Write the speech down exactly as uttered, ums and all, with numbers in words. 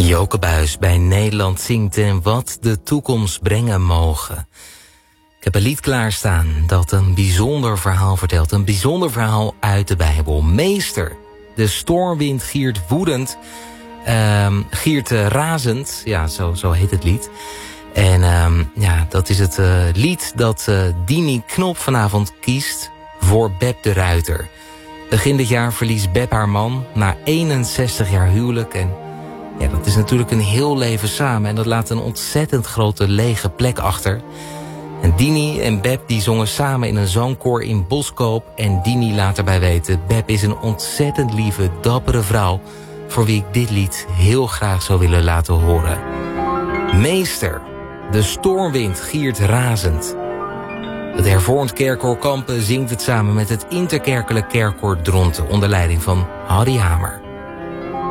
Joke Buijs bij Nederland zingt en wat de toekomst brengen mogen. Ik heb een lied klaarstaan dat een bijzonder verhaal vertelt. Een bijzonder verhaal uit de Bijbel. Meester, de stormwind giert woedend, uh, giert uh, razend. Ja, zo, zo heet het lied. En uh, ja, dat is het uh, lied dat uh, Dini Knop vanavond kiest voor Beb de Ruiter. Begin dit jaar verliest Beb haar man na eenenzestig jaar huwelijk. En ja, dat is natuurlijk een heel leven samen. En dat laat een ontzettend grote lege plek achter. En Dini en Beb die zongen samen in een zangkoor in Boskoop. En Dini laat erbij weten, Beb is een ontzettend lieve, dappere vrouw, voor wie ik dit lied heel graag zou willen laten horen. Meester, de stormwind giert razend. Het hervormd kerkkoor Kampen zingt het samen met het interkerkelijk kerkkoor Dronten onder leiding van Harry Hamer.